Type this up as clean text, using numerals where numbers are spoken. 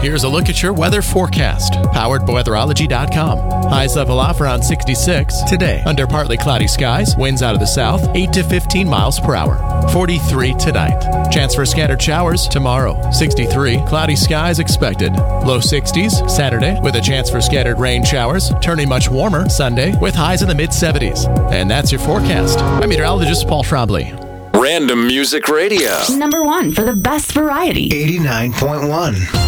Here's a look at your weather forecast, powered by weatherology.com. Highs level off around 66 today. Under partly cloudy skies, winds out of the south, 8 to 15 miles per hour. 43 tonight. Chance for scattered showers tomorrow. 63, cloudy skies expected. Low 60s Saturday, with a chance for scattered rain showers. Turning much warmer Sunday, with highs in the mid-70s. And that's your forecast. I'm meteorologist Paul Schraubly. Random Music Radio. #1 for the best variety. 89.1.